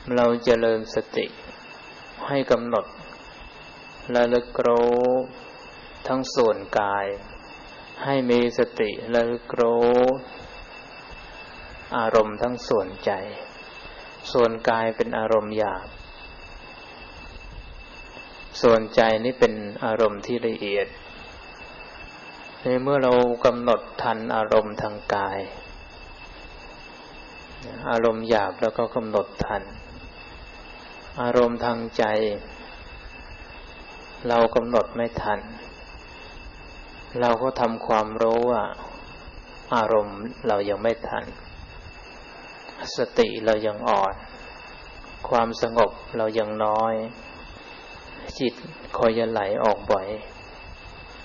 เราเจริญสติให้กำหนดระลึกรู้ทั้งส่วนกายให้มีสติระลึกรู้อารมณ์ทั้งส่วนใจส่วนกายเป็นอารมณ์หยาบส่วนใจนี่เป็นอารมณ์ที่ละเอียดในเมื่อเรากำหนดทันอารมณ์ทางกายอารมณ์หยาบแล้วก็กำหนดทันอารมณ์ทางใจเรากำหนดไม่ทันเราก็ทำความรู้ว่าอารมณ์เรายังไม่ทันสติเรายังอ่อนความสงบเรายังน้อยจิตคอยจะไหลออกบ่อย